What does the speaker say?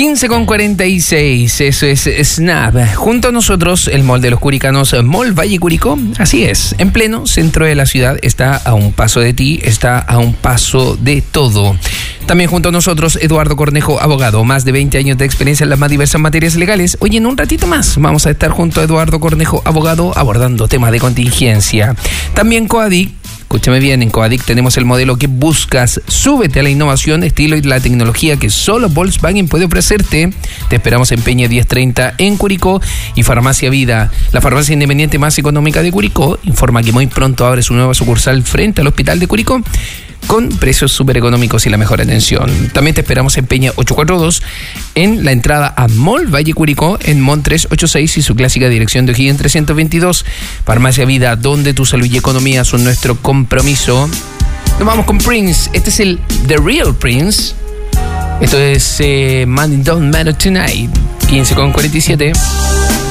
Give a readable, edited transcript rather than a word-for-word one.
15:46, eso es Snap. Junto a nosotros, el mall de los curicanos, Mall Valle Curicó. Así es, en pleno centro de la ciudad, está a un paso de ti, está a un paso de todo. También junto a nosotros, Eduardo Cornejo, abogado, más de 20 años de experiencia en las más diversas materias legales. Oye, en un ratito más vamos a estar junto a Eduardo Cornejo, abogado, abordando temas de contingencia. También Coadic. Escúchame bien, en Coadic tenemos el modelo que buscas. Súbete a la innovación, estilo y la tecnología que solo Volkswagen puede ofrecerte. Te esperamos en Peña 1030 en Curicó y Farmacia Vida, la farmacia independiente más económica de Curicó. Informa que muy pronto abre su nueva sucursal frente al Hospital de Curicó con precios súper económicos y la mejor atención. También te esperamos en Peña 842 en la entrada a Mall Valle Curicó en Mont 386 y su clásica dirección de O'Higgins 322. Farmacia Vida, donde tu salud y economía son nuestro compromiso. Nos vamos con Prince. Este es el The Real Prince. Esto es Money Don't Matter Tonight. 15:47.